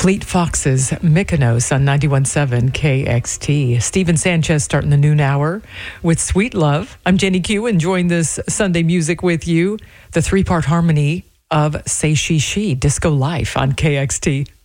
Fleet Foxes, Mykonos on 91.7 KXT. Steven Sanchez starting the noon hour with Sweet Love. I'm Jenny Q, enjoying this Sunday music with you. The three-part harmony of Say She She, Disco Life on KXT.